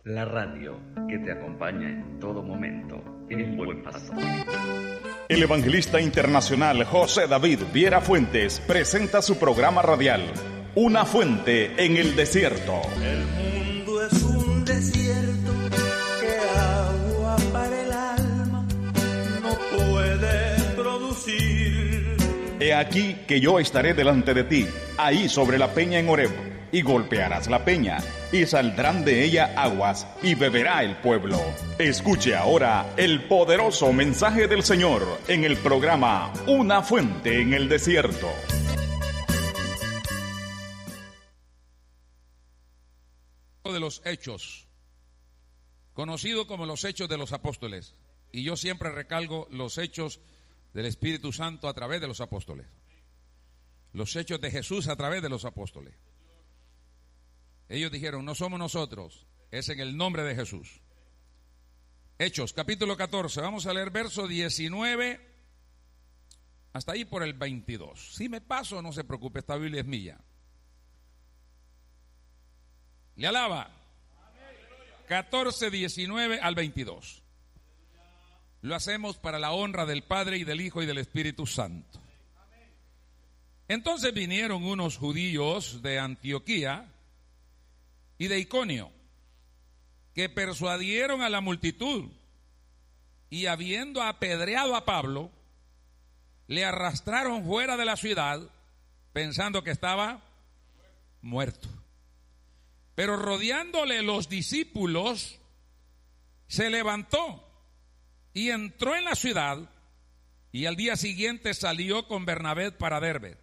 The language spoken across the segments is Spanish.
La radio que te acompaña en todo momento, El Buen Pastor. El evangelista internacional José David Viera Fuentes presenta su programa radial, Una Fuente en el Desierto. El mundo es un desierto que agua para el alma no puede producir. He aquí que yo estaré delante de ti, ahí sobre la peña en Horeb, y golpearás la peña, y saldrán de ella aguas, y beberá el pueblo. Escuche ahora el poderoso mensaje del Señor en el programa Una Fuente en el Desierto. De los Hechos, conocido como los Hechos de los Apóstoles, y yo siempre recalco los Hechos del Espíritu Santo a través de los apóstoles, los Hechos de Jesús a través de los apóstoles. Ellos dijeron, no somos nosotros, es en el nombre de Jesús. Hechos, capítulo 14, vamos a leer verso 19 hasta ahí por el 22. Si me paso, no se preocupe, esta Biblia es mía. Le alaba. 14, 19 al 22. Lo hacemos para la honra del Padre y del Hijo y del Espíritu Santo. Entonces vinieron unos judíos de Antioquía y de Iconio, que persuadieron a la multitud, y habiendo apedreado a Pablo, le arrastraron fuera de la ciudad, pensando que estaba muerto. Pero rodeándole los discípulos, se levantó y entró en la ciudad, y al día siguiente salió con Bernabé para Derbe.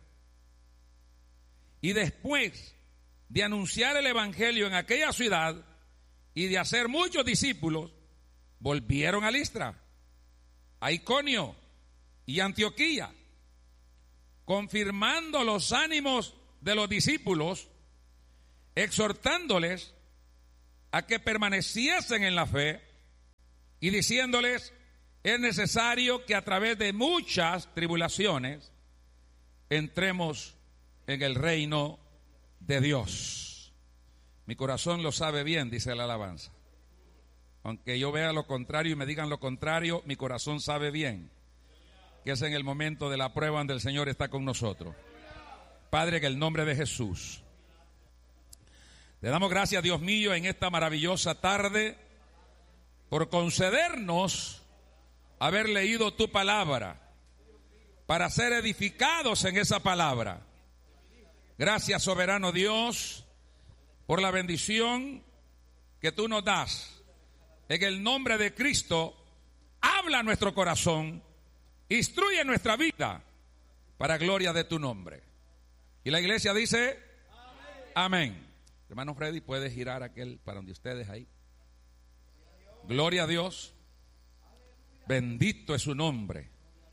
Y después de anunciar el evangelio en aquella ciudad y de hacer muchos discípulos, volvieron a Listra, a Iconio y Antioquía, confirmando los ánimos de los discípulos, exhortándoles a que permaneciesen en la fe y diciéndoles, es necesario que a través de muchas tribulaciones entremos en el reino de Dios. Mi corazón lo sabe bien, dice la alabanza. Aunque yo vea lo contrario y me digan lo contrario, mi corazón sabe bien que es en el momento de la prueba donde el Señor está con nosotros. Padre, en el nombre de Jesús, le damos gracias, Dios mío, en esta maravillosa tarde por concedernos haber leído tu palabra para ser edificados en esa palabra. Gracias, soberano Dios, por la bendición que tú nos das. En el nombre de Cristo, habla nuestro corazón, instruye nuestra vida para gloria de tu nombre. Y la iglesia dice, amén. Hermano Freddy, ¿puedes girar aquel para donde ustedes ahí? Gloria a Dios. Bendito es su nombre.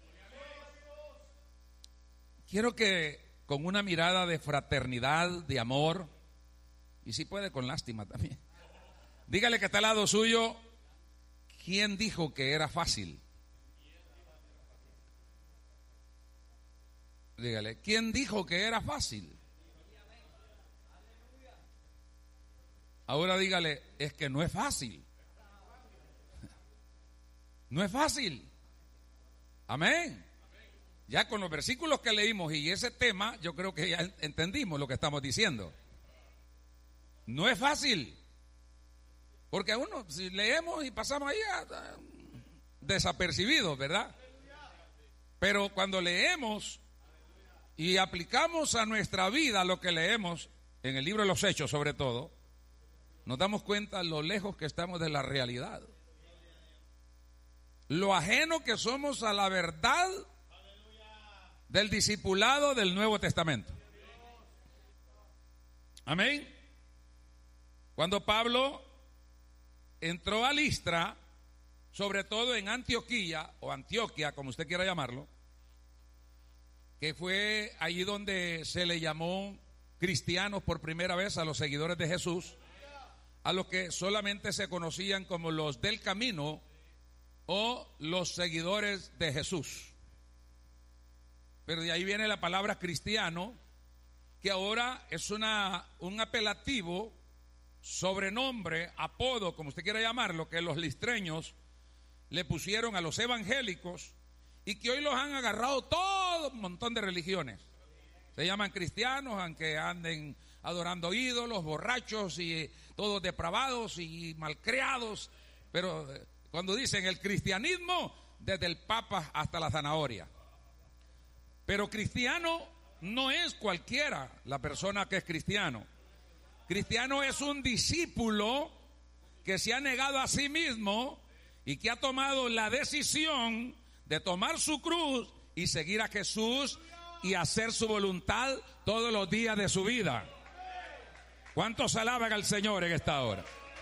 Quiero que con una mirada de fraternidad, de amor, y si puede con lástima también, dígale que está al lado suyo, ¿quién dijo que era fácil? Dígale, ¿quién dijo que era fácil? Ahora dígale, es que no es fácil. No es fácil. Amén. Ya con los versículos que leímos y ese tema, yo creo que ya entendimos lo que estamos diciendo. No es fácil. Porque a uno, si leemos y pasamos ahí desapercibidos, ¿verdad? Pero cuando leemos y aplicamos a nuestra vida lo que leemos, en el libro de los Hechos sobre todo, nos damos cuenta lo lejos que estamos de la realidad. Lo ajeno que somos a la verdad del discipulado del Nuevo Testamento. Amén. Cuando Pablo entró a Listra, sobre todo en Antioquía, o Antioquia, como usted quiera llamarlo, que fue allí donde se le llamó cristianos por primera vez a los seguidores de Jesús, a los que solamente se conocían como los del camino o los seguidores de Jesús. Pero de ahí viene la palabra cristiano, que ahora es un apelativo sobrenombre, apodo, como usted quiera llamarlo, que los listreños le pusieron a los evangélicos y que hoy los han agarrado todo un montón de religiones. Se llaman cristianos, aunque anden adorando ídolos, borrachos y todos depravados y malcriados, pero cuando dicen el cristianismo, desde el papa hasta la zanahoria. Pero cristiano no es cualquiera la persona que es cristiano. Cristiano es un discípulo que se ha negado a sí mismo y que ha tomado la decisión de tomar su cruz y seguir a Jesús y hacer su voluntad todos los días de su vida. ¿Cuántos alaban al Señor en esta hora?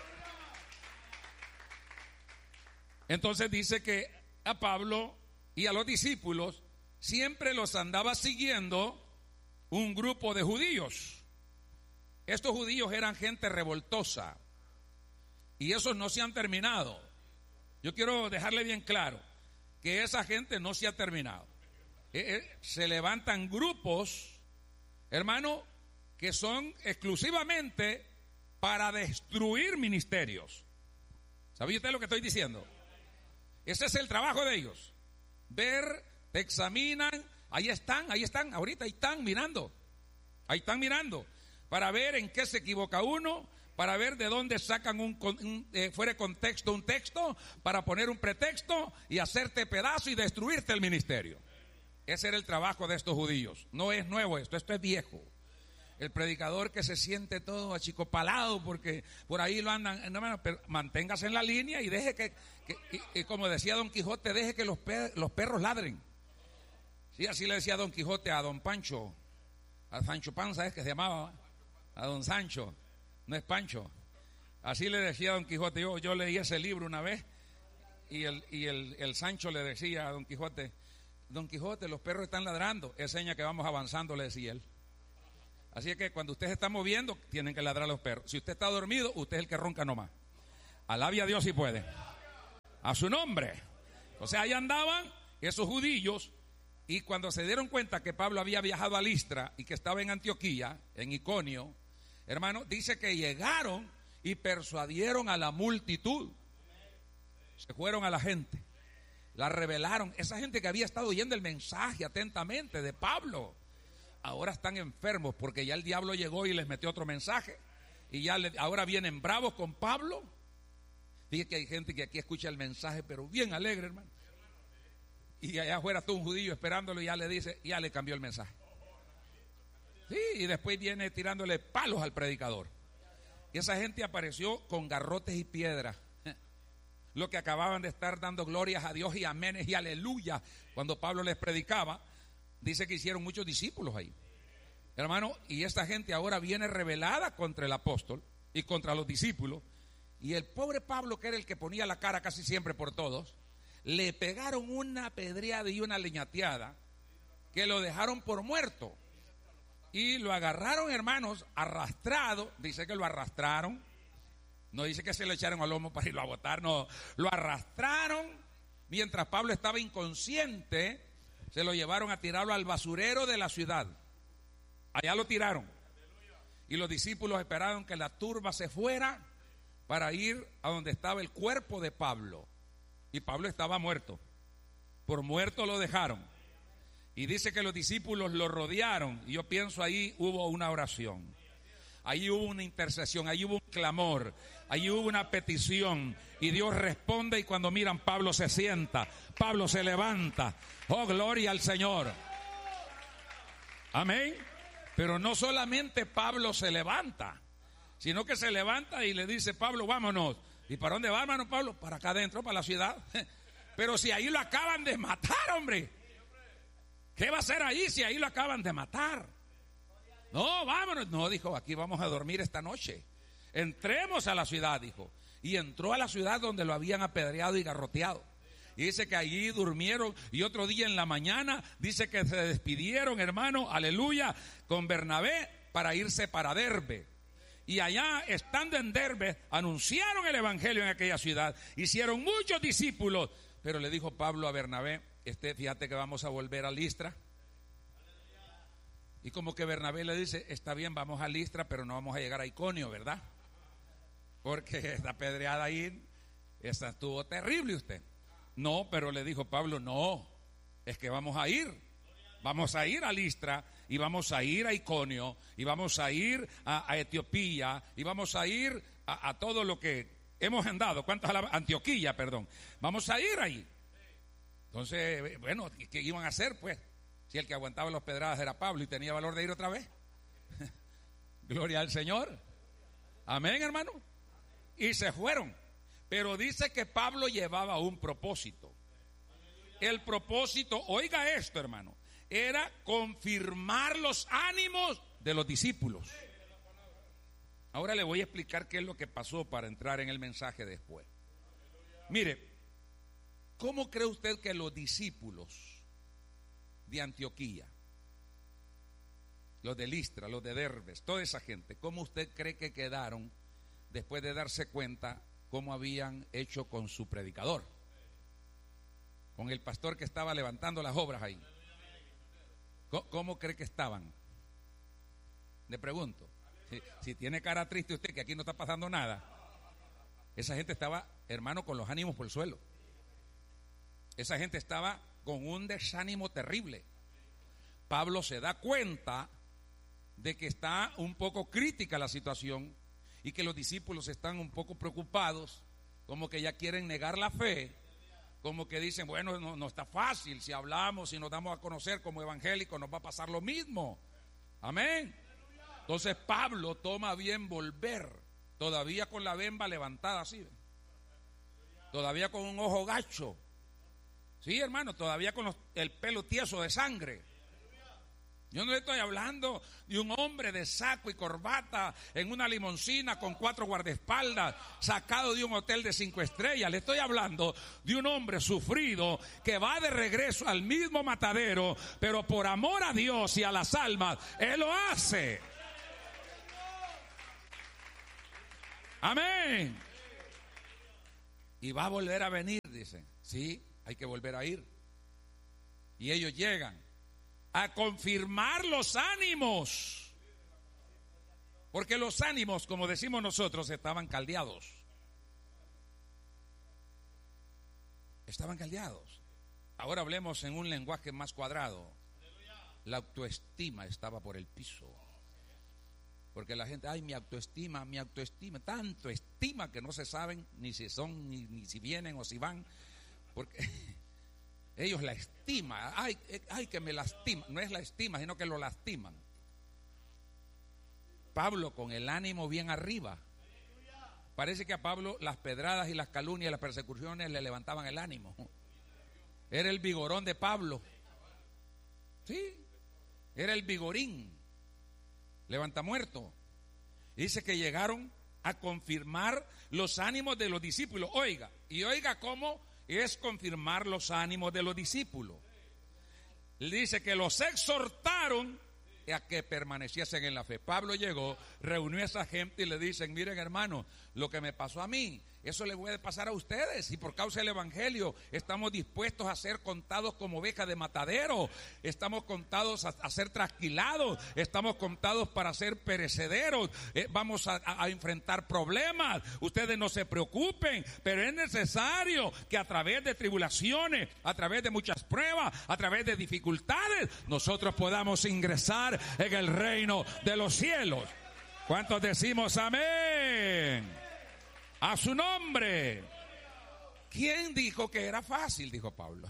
Entonces dice que a Pablo y a los discípulos siempre los andaba siguiendo un grupo de judíos. Estos judíos eran gente revoltosa y esos no se han terminado. Yo quiero dejarle bien claro que esa gente no se ha terminado. Se levantan grupos, hermano, que son exclusivamente para destruir ministerios. ¿Sabía usted lo que estoy diciendo? Ese es el trabajo de ellos. Ver, te examinan, ahí están, ahorita ahí están mirando, para ver en qué se equivoca uno, para ver de dónde sacan fuera de contexto un texto, para poner un pretexto y hacerte pedazo y destruirte el ministerio. Ese era el trabajo de estos judíos. No es nuevo esto es viejo. El predicador que se siente todo achicopalado porque por ahí lo andan, no, pero manténgase en la línea y deje que como decía Don Quijote, deje que los perros ladren. Sí, así le decía Don Quijote a Don Pancho, a Sancho Panza, es que se llamaba, a Don Sancho, no es Pancho. Así le decía Don Quijote. Yo leí ese libro una vez y el Sancho le decía a Don Quijote, Don Quijote, los perros están ladrando, es seña que vamos avanzando, le decía él. Así es que cuando usted se está moviendo, tienen que ladrar los perros. Si usted está dormido, usted es el que ronca nomás. Alabe a Dios si puede. A su nombre. O sea, ahí andaban esos judíos, y cuando se dieron cuenta que Pablo había viajado a Listra y que estaba en Antioquía, en Iconio, hermano, dice que llegaron y persuadieron a la multitud. Se fueron a la gente, la revelaron. Esa gente que había estado oyendo el mensaje atentamente de Pablo, ahora están enfermos porque ya el diablo llegó y les metió otro mensaje y ya ahora vienen bravos con Pablo. Fíjate que hay gente que aquí escucha el mensaje pero bien alegre, hermano, y allá afuera está un judío esperándolo y ya le dice, ya le cambió el mensaje. Sí, y después viene tirándole palos al predicador. Y esa gente apareció con garrotes y piedras, lo que acababan de estar dando glorias a Dios y aménes y aleluya cuando Pablo les predicaba. Dice que hicieron muchos discípulos ahí, hermano, y esta gente ahora viene rebelada contra el apóstol y contra los discípulos. Y el pobre Pablo, que era el que ponía la cara casi siempre por todos, le pegaron una pedreada y una leñateada que lo dejaron por muerto. Y lo agarraron, hermanos, arrastrado. Dice que lo arrastraron. No dice que se lo echaron al lomo para irlo a botar, no. Lo arrastraron mientras Pablo estaba inconsciente. Se lo llevaron a tirarlo al basurero de la ciudad. Allá lo tiraron. Y los discípulos esperaron que la turba se fuera para ir a donde estaba el cuerpo de Pablo. Y Pablo estaba muerto. Por muerto lo dejaron. Y dice que los discípulos lo rodearon. Y yo pienso ahí hubo una oración. Ahí hubo una intercesión. Ahí hubo un clamor. Ahí hubo una petición. Y Dios responde, y cuando miran, Pablo se sienta. Pablo se levanta. Oh, gloria al Señor. Amén. Pero no solamente Pablo se levanta, sino que se levanta y le dice, Pablo, vámonos. ¿Y para dónde va, hermano Pablo? Para acá adentro, para la ciudad. Pero si ahí lo acaban de matar, hombre. ¿Qué va a hacer ahí si ahí lo acaban de matar? No, vámonos. No, dijo, aquí vamos a dormir esta noche. Entremos a la ciudad, dijo. Y entró a la ciudad donde lo habían apedreado y garroteado. Y dice que allí durmieron, y otro día en la mañana dice que se despidieron, hermano, aleluya, con Bernabé para irse para Derbe. Y allá, estando en Derbe, anunciaron el evangelio en aquella ciudad. Hicieron muchos discípulos. Pero le dijo Pablo a Bernabé, fíjate que vamos a volver a Listra. Y como que Bernabé le dice, está bien, vamos a Listra, pero no vamos a llegar a Iconio, ¿verdad? porque esta apedreada ahí, esa estuvo terrible usted. No, pero le dijo Pablo, no, es que vamos a ir a Listra, y vamos a ir a Iconio, y vamos a ir a Etiopía, y vamos a ir a todo lo que hemos andado. ¿Cuántas? Antioquía, perdón. Vamos a ir ahí. Entonces, bueno, ¿qué iban a hacer pues? Si el que aguantaba las pedradas era Pablo y tenía valor de ir otra vez. Gloria al Señor. Amén, hermano. Y se fueron. Pero dice que Pablo llevaba un propósito. El propósito, oiga esto, hermano, era confirmar los ánimos de los discípulos. Ahora le voy a explicar qué es lo que pasó para entrar en el mensaje después. Mire, ¿cómo cree usted que los discípulos de Antioquía, los de Listra, los de Derbes, toda esa gente, cómo usted cree que quedaron después de darse cuenta cómo habían hecho con su predicador, con el pastor que estaba levantando las obras ahí? ¿Cómo cree que estaban? Le pregunto. Si tiene cara triste usted, que aquí no está pasando nada. Esa gente estaba, hermano, con los ánimos por el suelo. Esa gente estaba con un desánimo terrible. Pablo se da cuenta de que está un poco crítica la situación y que los discípulos están un poco preocupados, como que ya quieren negar la fe, como que dicen, bueno, no está fácil, si hablamos, si nos damos a conocer como evangélicos nos va a pasar lo mismo. Amén. Entonces Pablo toma a bien volver, todavía con la bemba levantada así, todavía con un ojo gacho, sí, hermano, todavía con el pelo tieso de sangre. Yo no le estoy hablando de un hombre de saco y corbata en una limoncina con 4 guardaespaldas sacado de un hotel de 5 estrellas. Le estoy hablando de un hombre sufrido que va de regreso al mismo matadero, pero por amor a Dios y a las almas, él lo hace. Amén. Y va a volver a venir, dicen. Sí, hay que volver a ir. Y ellos llegan a confirmar los ánimos, porque los ánimos, como decimos nosotros, estaban caldeados. Estaban caldeados. Ahora hablemos en un lenguaje más cuadrado. La autoestima estaba por el piso. Porque la gente, ay, mi autoestima, tanto estima que no se saben ni si son, ni si vienen o si van, porque ellos la estiman, ay, que me lastima, no es la estima, sino que lo lastiman. Pablo con el ánimo bien arriba. Parece que a Pablo las pedradas y las calumnias y las persecuciones le levantaban el ánimo. Era el vigorón de Pablo. Sí, era el vigorín. Levanta muerto. Dice que llegaron a confirmar los ánimos de los discípulos. Oiga, y oiga cómo es confirmar los ánimos de los discípulos. Dice que los exhortaron a que permaneciesen en la fe. Pablo llegó, reunió a esa gente y le dicen, miren hermano, lo que me pasó a mí, eso le puede pasar a ustedes, y por causa del evangelio estamos dispuestos a ser contados como ovejas de matadero, estamos contados a ser trasquilados, estamos contados para ser perecederos, vamos a enfrentar problemas, ustedes no se preocupen, pero es necesario que a través de tribulaciones, a través de muchas pruebas, a través de dificultades, nosotros podamos ingresar en el reino de los cielos. ¿Cuántos decimos amén? A su nombre. ¿Quién dijo que era fácil? Dijo Pablo.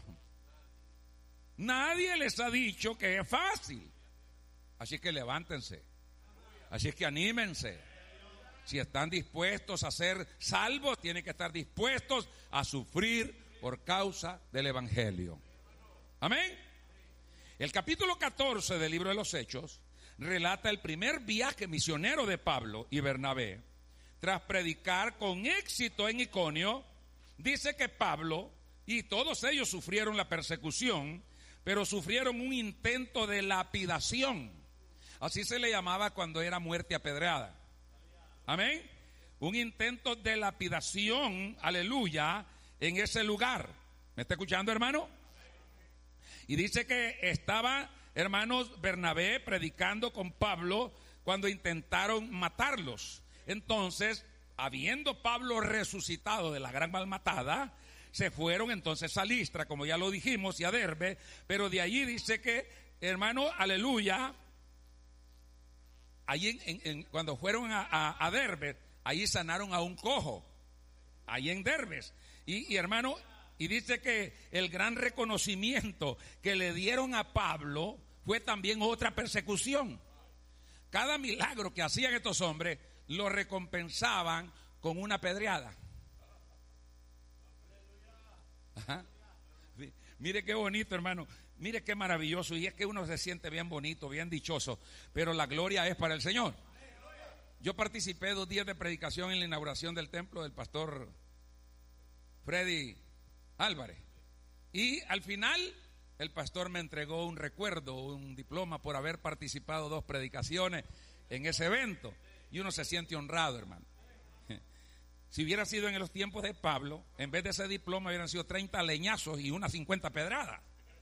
Nadie les ha dicho que es fácil. Así que levántense. Así que anímense. Si están dispuestos a ser salvos, tienen que estar dispuestos a sufrir por causa del evangelio. Amén. El capítulo 14 del libro de los Hechos relata el primer viaje misionero de Pablo y Bernabé. Tras predicar con éxito en Iconio, dice que Pablo y todos ellos sufrieron la persecución, pero sufrieron un intento de lapidación. Así se le llamaba cuando era muerte apedreada. Amén. Un intento de lapidación, aleluya, en ese lugar. ¿Me está escuchando, hermano? Y dice que estaba, hermanos, Bernabé predicando con Pablo cuando intentaron matarlos. Entonces, habiendo Pablo resucitado de la gran malmatada, se fueron entonces a Listra, como ya lo dijimos, y a Derbe, pero de allí dice que, hermano, aleluya, allí cuando fueron a Derbe, allí sanaron a un cojo, allí en Derbes, y hermano, y dice que el gran reconocimiento que le dieron a Pablo fue también otra persecución. Cada milagro que hacían estos hombres lo recompensaban con una pedreada. Ajá. Mire qué bonito, hermano. Mire qué maravilloso. Y es que uno se siente bien bonito, bien dichoso. Pero la gloria es para el Señor. Yo participé 2 días de predicación en la inauguración del templo del pastor Freddy Álvarez. Y al final el pastor me entregó un recuerdo, un diploma por haber participado 2 predicaciones en ese evento. Y uno se siente honrado, hermano. Si hubiera sido en los tiempos de Pablo, en vez de ese diploma hubieran sido 30 leñazos y unas 50 pedradas.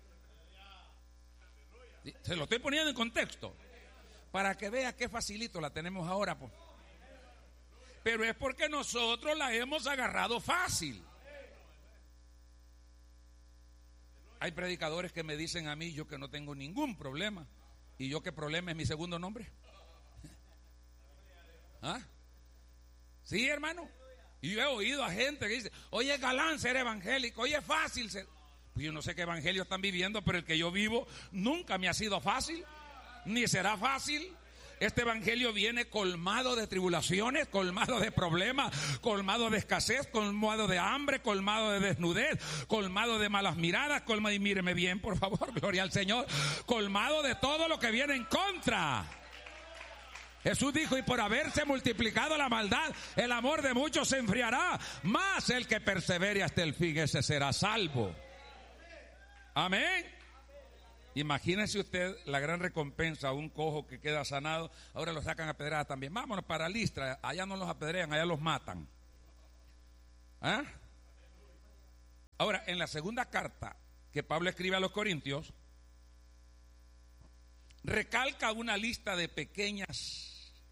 Se lo estoy poniendo en contexto para que vea qué facilito la tenemos ahora, pues. Pero es porque nosotros la hemos agarrado fácil. Hay predicadores que me dicen a mí, yo que no tengo ningún problema, y yo que problema es mi segundo nombre. ¿Ah? Sí, hermano. Y yo he oído a gente que dice, oye, es galán ser evangélico, oye, es fácil ser. Pues yo no sé qué evangelio están viviendo, pero el que yo vivo nunca me ha sido fácil, ni será fácil. Este evangelio viene colmado de tribulaciones, colmado de problemas, colmado de escasez, colmado de hambre, colmado de desnudez, colmado de malas miradas, colmado, y míreme bien, por favor, gloria al Señor, colmado de todo lo que viene en contra. Jesús dijo, y por haberse multiplicado la maldad, el amor de muchos se enfriará, mas el que persevere hasta el fin, ese será salvo. Amén. Imagínese usted la gran recompensa a un cojo que queda sanado. Ahora lo sacan a pedrada también. Vámonos para Listra, allá no los apedrean, allá los matan. ¿Ah? Ahora, en la segunda carta que Pablo escribe a los Corintios, recalca una lista de pequeños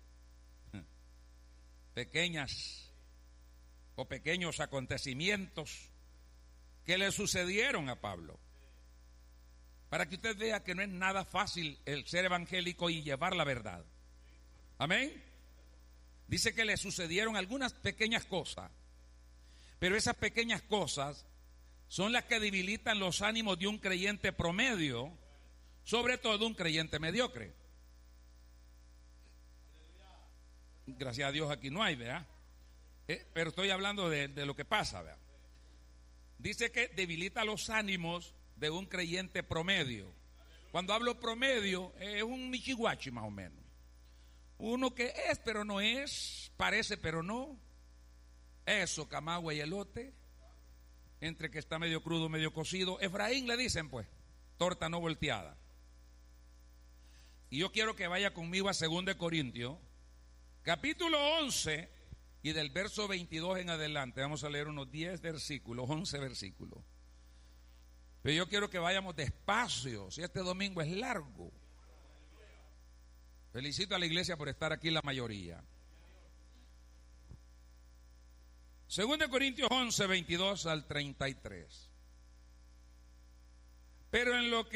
o pequeños acontecimientos que le sucedieron a Pablo, para que usted vea que no es nada fácil el ser evangélico y llevar la verdad. Amén. Dice que le sucedieron algunas pequeñas cosas, pero esas pequeñas cosas son las que debilitan los ánimos de un creyente promedio, sobre todo un creyente mediocre. Gracias a Dios aquí no hay, ¿verdad? Pero estoy hablando de lo que pasa, ¿verdad? Dice que debilita los ánimos de un creyente promedio. Cuando hablo promedio, es un michiguachi más o menos. Uno que es pero no es, parece pero no. Eso, camagua y elote, entre que está medio crudo, medio cocido. Efraín le dicen, pues, torta no volteada. Y yo quiero que vaya conmigo a 2 Corintios, capítulo 11, y del verso 22 en adelante. Vamos a leer unos 10 versículos, 11 versículos. Pero yo quiero que vayamos despacio, si este domingo es largo. Felicito a la iglesia por estar aquí la mayoría. 2 Corintios 11, 22 al 33. Pero en lo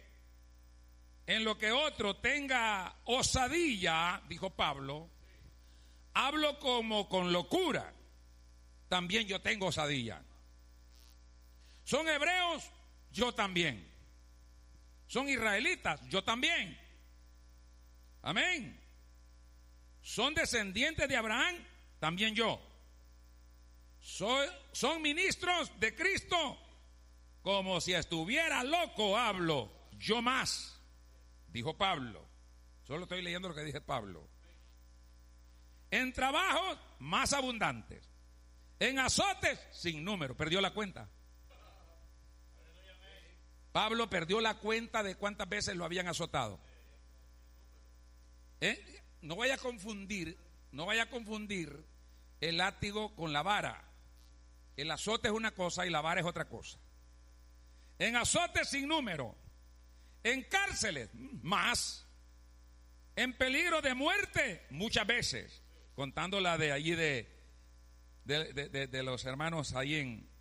que otro tenga osadía, dijo Pablo, hablo como con locura. También yo tengo osadía. ¿Son hebreos? Yo también. ¿Son israelitas? Yo también. Amén. ¿Son descendientes de Abraham? También yo. ¿Son ministros de Cristo? Como si estuviera loco hablo. Yo más, dijo Pablo. Solo estoy leyendo lo que dice Pablo. En trabajos más abundantes, en azotes sin número. Perdió la cuenta. Pablo perdió la cuenta de cuántas veces lo habían azotado. No vaya a confundir el látigo con la vara. El azote es una cosa y la vara es otra cosa. En azotes sin número, en cárceles más, en peligro de muerte muchas veces, contando la de allí de de los hermanos ahí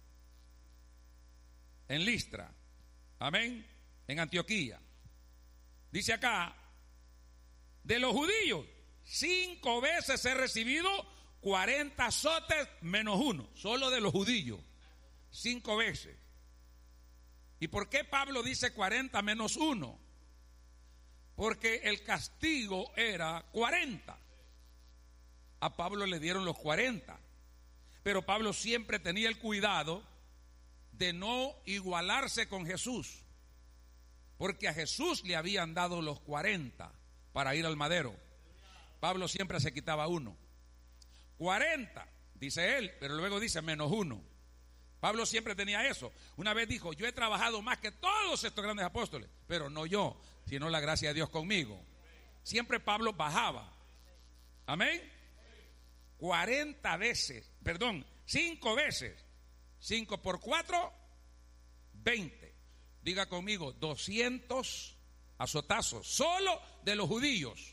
en Listra, amén, en Antioquía. Dice acá, de los judíos, 5 veces he recibido 40 azotes menos 1, solo de los judíos, 5 veces. ¿Y por qué Pablo dice 40 menos 1? Porque el castigo era 40. A Pablo le dieron los 40, pero Pablo siempre tenía el cuidado de no igualarse con Jesús, porque a Jesús le habían dado los 40 para ir al madero. Pablo siempre se quitaba 1. 40, dice él, pero luego dice menos 1. Pablo siempre tenía eso. Una vez dijo, yo he trabajado más que todos estos grandes apóstoles, pero no yo, sino la gracia de Dios conmigo. Siempre Pablo bajaba. Amén. 40 veces, 5 veces. 5 por 4, 20. Diga conmigo, 200 azotazos, solo de los judíos.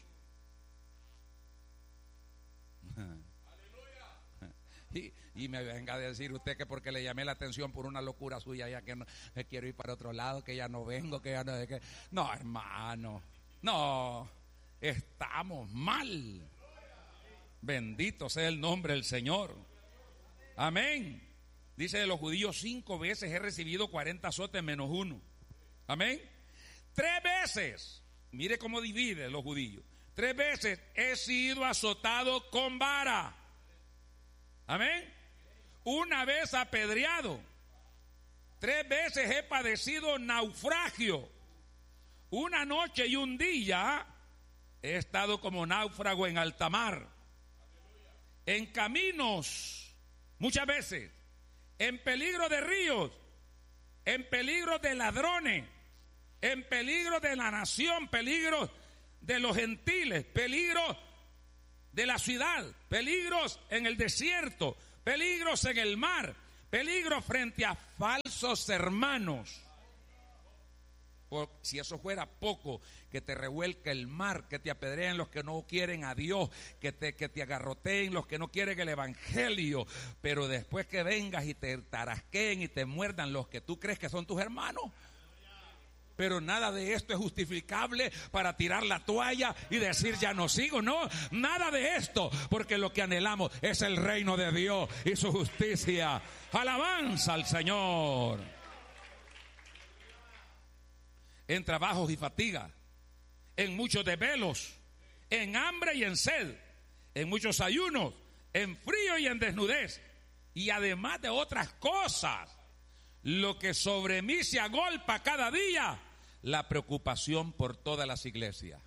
Y me venga a decir usted que porque le llamé la atención por una locura suya, ya que no, quiero ir para otro lado, que ya no vengo, que ya no... No, hermano, no, estamos mal. Bendito sea el nombre del Señor. Amén. Dice de los judíos, 5 veces he recibido 40 azotes menos 1. Amén. 3 veces, mire cómo divide los judíos. 3 veces he sido azotado con vara. Amén. 1 vez apedreado. 3 veces he padecido naufragio. 1 noche y 1 día he estado como náufrago en alta mar. En caminos, muchas veces. En peligro de ríos. En peligro de ladrones. En peligro de la nación. Peligro de los gentiles. Peligro de la ciudad. Peligros en el desierto. Peligros en el mar, peligros frente a falsos hermanos. Si eso fuera poco, que te revuelque el mar, que te apedreen los que no quieren a Dios, que te agarroteen los que no quieren el evangelio, pero después que vengas y te tarasqueen y te muerdan los que tú crees que son tus hermanos. Pero nada de esto es justificable para tirar la toalla y decir ya no sigo, no, nada de esto, porque lo que anhelamos es el reino de Dios y su justicia. Alabanza al Señor. En trabajos y fatiga, en muchos desvelos, en hambre y en sed, en muchos ayunos, en frío y en desnudez, y además de otras cosas, lo que sobre mí se agolpa cada día, la preocupación por todas las iglesias.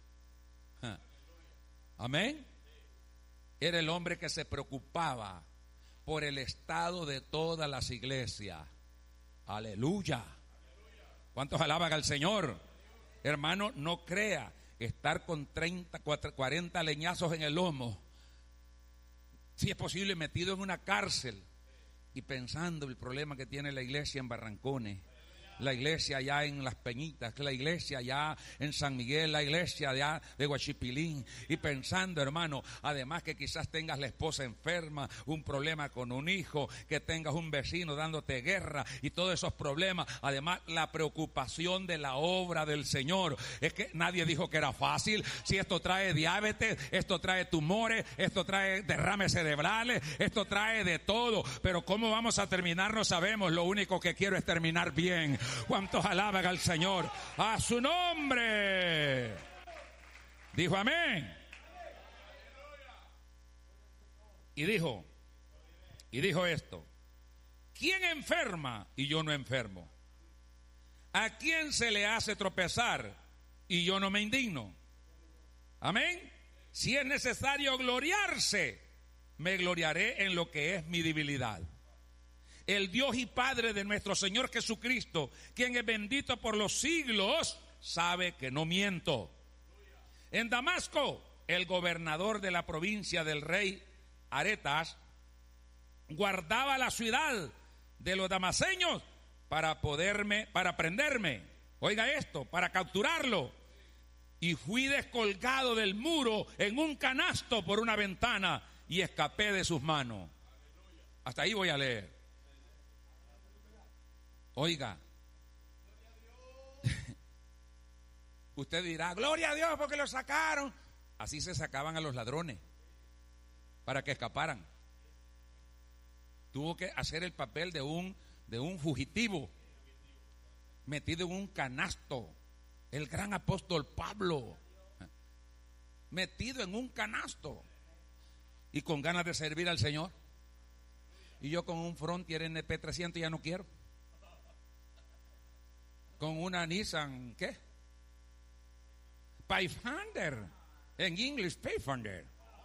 Amén. Era el hombre que se preocupaba por el estado de todas las iglesias. Aleluya. ¿Cuántos alaban al Señor? Hermano, no crea estar con 40 leñazos en el lomo, si es posible metido en una cárcel y pensando el problema que tiene la iglesia en Barrancones, la iglesia allá en Las Peñitas, la iglesia allá en San Miguel, la iglesia allá de Huachipilín, y pensando, hermano, además que quizás tengas la esposa enferma, un problema con un hijo, que tengas un vecino dándote guerra y todos esos problemas, además la preocupación de la obra del Señor. Es que nadie dijo que era fácil. Si esto trae diabetes, esto trae tumores, esto trae derrames cerebrales, esto trae de todo, pero cómo vamos a terminar no sabemos. Lo único que quiero es terminar bien. ¿Cuántos alaban al Señor? A su nombre. Dijo amén. Y dijo esto: ¿quién enferma y yo no enfermo? ¿A quién se le hace tropezar y yo no me indigno? Amén. Si es necesario gloriarse, me gloriaré en lo que es mi debilidad. El Dios y Padre de nuestro Señor Jesucristo, quien es bendito por los siglos, sabe que no miento. En Damasco, el gobernador de la provincia del rey Aretas guardaba la ciudad de los damaseños para prenderme. Oiga esto, para capturarlo. Y fui descolgado del muro en un canasto por una ventana y escapé de sus manos. Hasta ahí voy a leer. Oiga, usted dirá, gloria a Dios porque lo sacaron. Así se sacaban a los ladrones para que escaparan. Tuvo que hacer el papel de un fugitivo metido en un canasto. El gran apóstol Pablo, metido en un canasto y con ganas de servir al Señor. Y yo con un Frontier NP 300 ya no quiero. Con una Nissan, ¿qué? Pathfinder. En inglés, Pathfinder.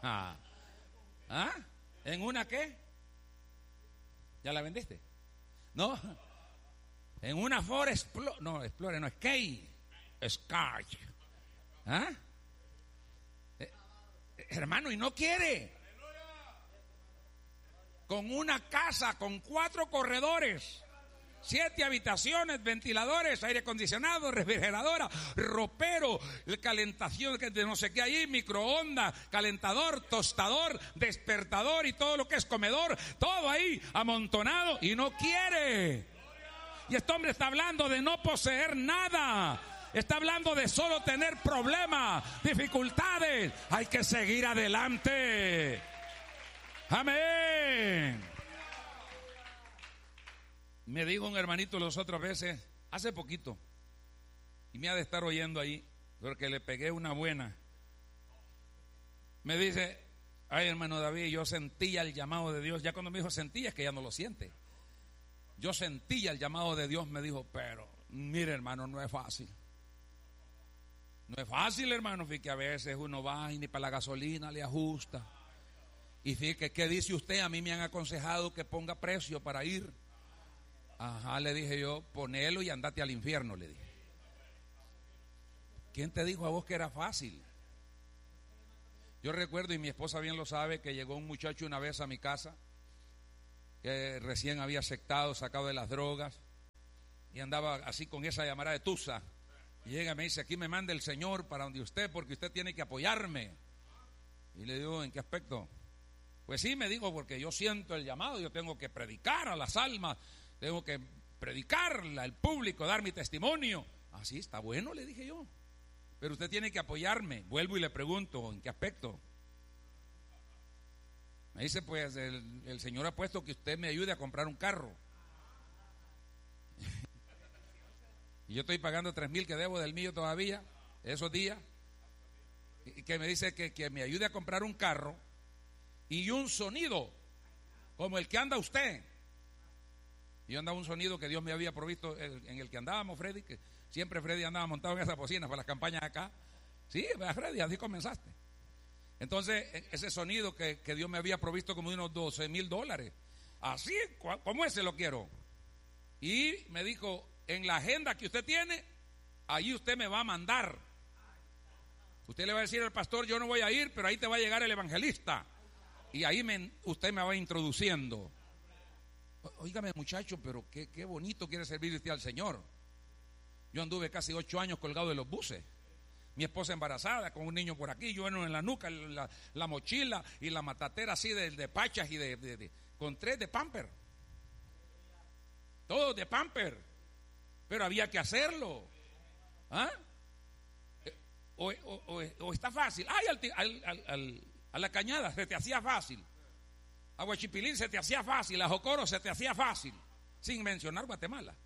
¿En una qué? ¿Ya la vendiste? No. En una Ford Explorer. No, Explorer no, Sky. Hermano, y no quiere. Con una casa con 4 corredores, 7 habitaciones, ventiladores, aire acondicionado, refrigeradora, ropero, calentación de no sé qué ahí, microondas, calentador, tostador, despertador y todo lo que es comedor, todo ahí amontonado, y no quiere. Y este hombre está hablando de no poseer nada. Está hablando de solo tener problemas, dificultades. Hay que seguir adelante. Amén. Me dijo un hermanito las otras veces, hace poquito, y me ha de estar oyendo ahí, porque le pegué una buena. Me dice, ay hermano David, yo sentía el llamado de Dios. Ya cuando me dijo sentía, es que ya no lo siente. Yo sentía el llamado de Dios, me dijo, pero mire hermano, no es fácil. No es fácil, hermano, fíjate que a veces uno va y ni para la gasolina le ajusta. Y fíjate, ¿qué dice usted? A mí me han aconsejado que ponga precio para ir. Ajá, le dije yo, ponelo y andate al infierno, le dije. ¿Quién te dijo a vos que era fácil? Yo recuerdo, y mi esposa bien lo sabe, que llegó un muchacho una vez a mi casa, que recién había aceptado, sacado de las drogas, y andaba así con esa llamada de tusa. Y llega y me dice, aquí me manda el Señor para donde usted, porque usted tiene que apoyarme. Y le digo, ¿en qué aspecto? Pues sí, me dijo, porque yo siento el llamado, yo tengo que predicar a las almas, tengo que predicarla al público, dar mi testimonio. Así está bueno, le dije yo, pero usted tiene que apoyarme. Vuelvo y le pregunto, ¿en qué aspecto? Me dice, pues el Señor ha puesto que usted me ayude a comprar un carro. Y yo estoy pagando 3,000 que debo del mío todavía, esos días. Y que me dice que me ayude a comprar un carro y un sonido como el que anda usted. Y yo andaba un sonido que Dios me había provisto en el que andábamos, Freddy, que siempre Freddy andaba montado en esa bocina para las campañas acá. Sí, Freddy, así comenzaste. Entonces, ese sonido que Dios me había provisto como de unos $12,000. Así, como ese lo quiero. Y me dijo, en la agenda que usted tiene, allí usted me va a mandar. Usted le va a decir al pastor, yo no voy a ir, pero ahí te va a llegar el evangelista. Y ahí usted me va introduciendo. Óigame, muchacho, pero qué bonito quiere servir usted al Señor. Yo anduve casi 8 años colgado de los buses. Mi esposa embarazada, con un niño por aquí, yo en la nuca, la mochila y la matatera así de pachas y con 3 de pamper. Todos de pamper. Pero había que hacerlo. ¿Ah? O está fácil. Ay, a la Cañada se te hacía fácil. A Huachipilín se te hacía fácil. A Jocoro se te hacía fácil. Sin mencionar Guatemala.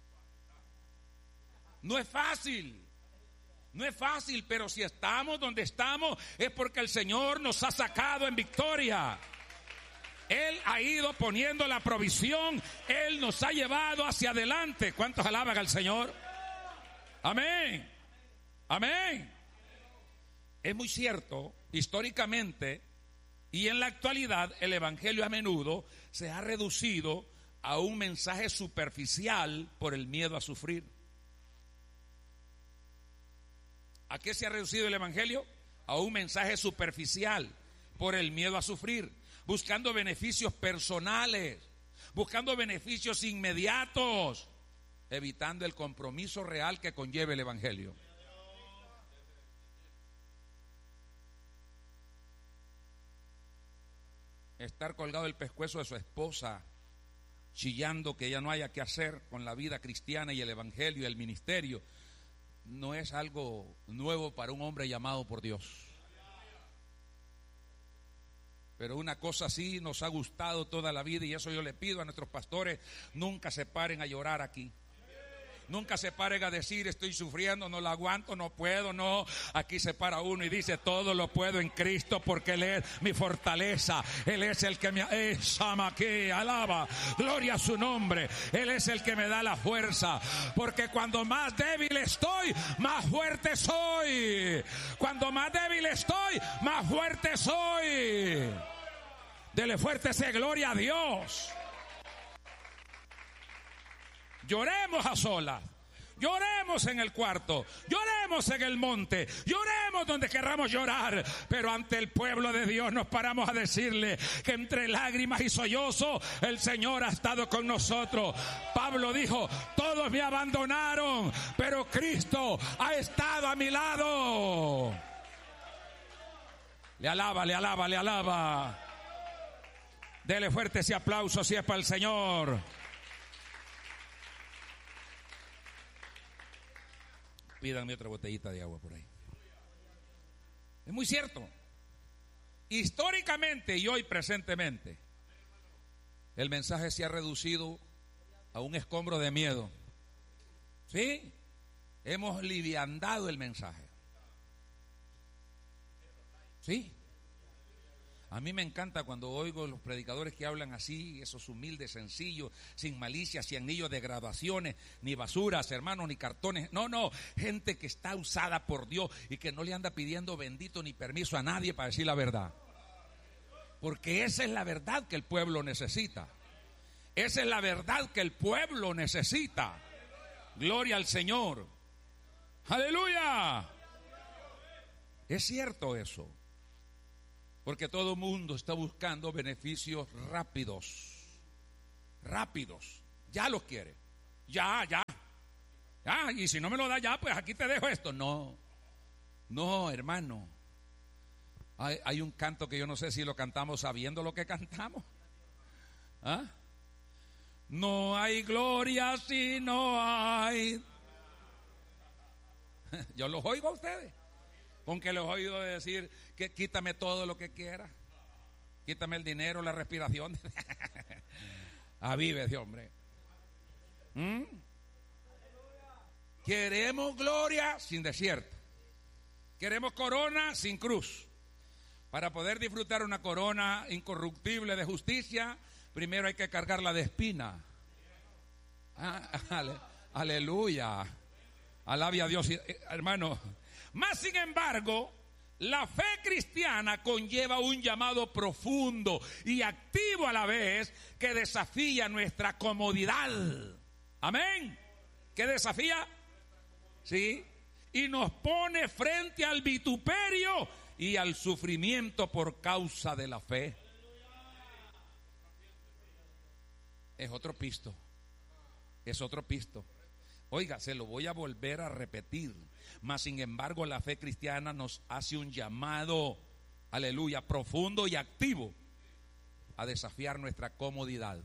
No es fácil. No es fácil, pero si estamos donde estamos es porque el Señor nos ha sacado en victoria. Él ha ido poniendo la provisión. Él nos ha llevado hacia adelante. ¿Cuántos alaban al Señor? Amén. Amén. Es muy cierto, históricamente y en la actualidad, el evangelio a menudo se ha reducido a un mensaje superficial por el miedo a sufrir. ¿A qué se ha reducido el evangelio? A un mensaje superficial por el miedo a sufrir, buscando beneficios personales, buscando beneficios inmediatos, evitando el compromiso real que conlleva el evangelio. Estar colgado del pescuezo de su esposa chillando que ya no haya que hacer con la vida cristiana y el evangelio y el ministerio, no es algo nuevo para un hombre llamado por Dios. Pero una cosa así nos ha gustado toda la vida, y eso yo le pido a nuestros pastores: nunca se paren a llorar aquí. Nunca se paren a decir estoy sufriendo, no lo aguanto, no puedo, no. Aquí se para uno y dice todo lo puedo en Cristo porque Él es mi fortaleza. Él es el que me alaba, gloria a su nombre. Él es el que me da la fuerza, porque cuando más débil estoy, más fuerte soy. Cuando más débil estoy, más fuerte soy. Dele fuerte ese gloria a Dios. Lloremos a solas, lloremos en el cuarto, lloremos en el monte, lloremos donde querramos llorar, pero ante el pueblo de Dios nos paramos a decirle que entre lágrimas y sollozos el Señor ha estado con nosotros. Pablo dijo: todos me abandonaron, pero Cristo ha estado a mi lado. Le alaba, le alaba, le alaba. Dele fuerte ese aplauso si es para el Señor. Pídanme otra botellita de agua por ahí. Es muy cierto. Históricamente y hoy presentemente, el mensaje se ha reducido a un escombro de miedo. ¿Sí? Hemos liviandado el mensaje. ¿Sí? A mí me encanta cuando oigo los predicadores que hablan así, esos humildes, sencillos, sin malicia, sin anillos de graduaciones, ni basuras, hermanos, ni cartones. No, gente que está usada por Dios y que no le anda pidiendo bendito ni permiso a nadie para decir la verdad. Porque esa es la verdad que el pueblo necesita. Esa es la verdad que el pueblo necesita. Gloria al Señor. ¡Aleluya! Es cierto eso. Porque todo el mundo está buscando beneficios rápidos. Rápidos. Ya los quiere. Ya. Y si no me lo da ya, pues aquí te dejo esto. No, hermano. Hay un canto que yo no sé si lo cantamos sabiendo lo que cantamos. ¿Ah? No hay gloria si no hay. Yo los oigo a ustedes. Con que les he oído decir que quítame todo lo que quiera, quítame el dinero, la respiración. Avive ese hombre. Queremos gloria sin desierto. Queremos corona sin cruz. Para poder disfrutar una corona incorruptible de justicia, primero hay que cargarla de espina. Aleluya. Alabe a Dios, hermano. Más sin embargo, la fe cristiana conlleva un llamado profundo y activo a la vez que desafía nuestra comodidad. Amén. ¿Qué desafía? Sí. Y nos pone frente al vituperio y al sufrimiento por causa de la fe. Es otro pisto. Es otro pisto. Oiga, se lo voy a volver a repetir. Mas sin embargo, la fe cristiana nos hace un llamado, aleluya, profundo y activo a desafiar nuestra comodidad.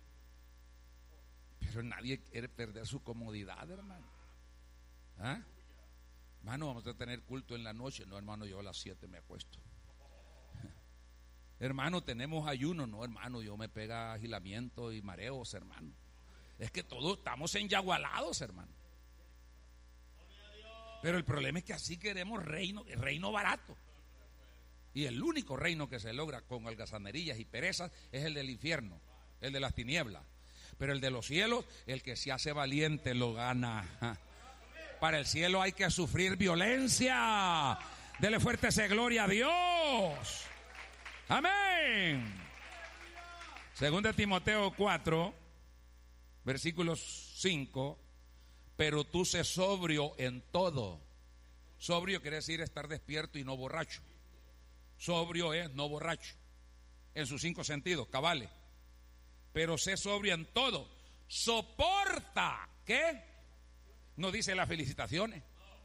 Pero nadie quiere perder su comodidad, hermano. ¿Ah? Hermano, vamos a tener culto en la noche. No, hermano, yo a las 7 me acuesto. Hermano, tenemos ayuno. No, hermano, yo me pega agilamiento y mareos, hermano. Es que todos estamos enyagualados, hermano. Pero el problema es que así queremos reino barato. Y el único reino que se logra con holgazanerías y perezas es el del infierno, el de las tinieblas. Pero el de los cielos, el que se hace valiente lo gana. Para el cielo hay que sufrir violencia. Dele fuerte ese gloria a Dios. Amén. Segunda Timoteo 4, versículos 5. Pero tú sé sobrio en todo. Sobrio quiere decir estar despierto y no borracho. Sobrio es no borracho. En sus 5 sentidos, cabales. Pero sé sobrio en todo. Soporta. ¿Qué? No dice las felicitaciones.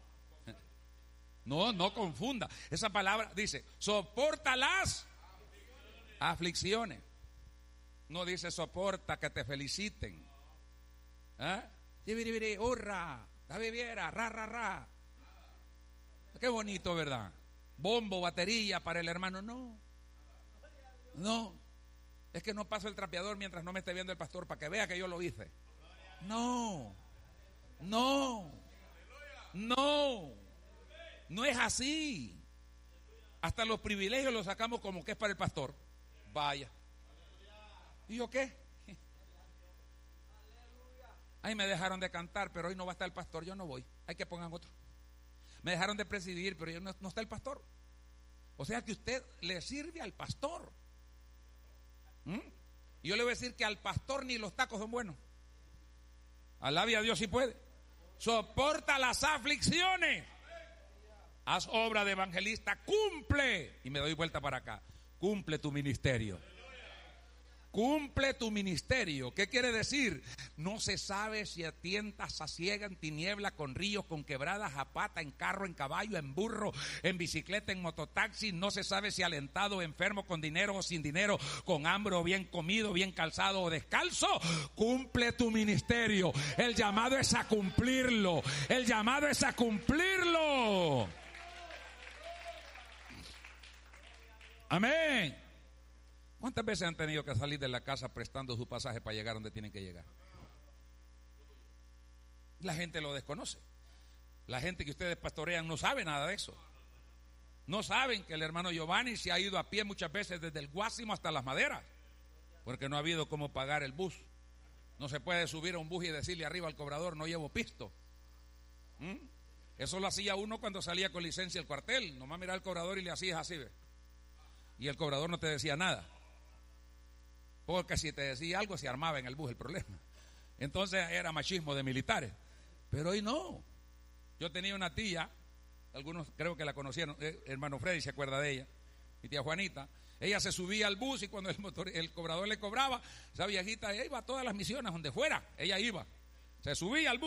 No confunda. Esa palabra dice, soporta las aflicciones. No dice soporta que te feliciten. ¿Ah? Yibiribiri, hurra, la viviera, ra, ra, ra. Qué bonito, ¿verdad? Bombo, batería para el hermano. No. No. Es que no paso el trapeador mientras no me esté viendo el pastor para que vea que yo lo hice. No. No. No. No es así. Hasta los privilegios los sacamos como que es para el pastor. Vaya. ¿Y yo qué? Ahí me dejaron de cantar, pero hoy no va a estar el pastor, yo no voy. Hay que pongan otro. Me dejaron de presidir, pero no está el pastor. O sea que usted le sirve al pastor. Y yo le voy a decir que al pastor ni los tacos son buenos. Alabe a Dios si puede. Soporta las aflicciones. Haz obra de evangelista, cumple. Y me doy vuelta para acá. Cumple tu ministerio. Cumple tu ministerio. ¿Qué quiere decir? No se sabe si a tientas, a ciega, en tiniebla, con ríos, con quebradas, a pata, en carro, en caballo, en burro, en bicicleta, en mototaxi. No se sabe si alentado, enfermo, con dinero o sin dinero, con hambre o bien comido, bien calzado o descalzo. Cumple tu ministerio. El llamado es a cumplirlo. El llamado es a cumplirlo. Amén. ¿Cuántas veces han tenido que salir de la casa prestando su pasaje para llegar donde tienen que llegar? La gente lo desconoce. La gente que ustedes pastorean no sabe nada de eso. No saben que el hermano Giovanni se ha ido a pie muchas veces desde el Guásimo hasta Las Maderas, porque no ha habido cómo pagar el bus. No se puede subir a un bus y decirle arriba al cobrador, no llevo pisto. Eso lo hacía uno cuando salía con licencia al cuartel. Nomás miraba al cobrador y le hacías así, ¿ve? Y el cobrador no te decía nada. Porque si te decía algo se armaba en el bus el problema. Entonces era machismo de militares. Pero hoy no. Yo tenía una tía, algunos creo que la conocieron, hermano Freddy se acuerda de ella, mi tía Juanita. Ella se subía al bus y cuando el cobrador le cobraba, esa viejita, ella iba a todas las misiones donde fuera, ella iba. Se subía al bus.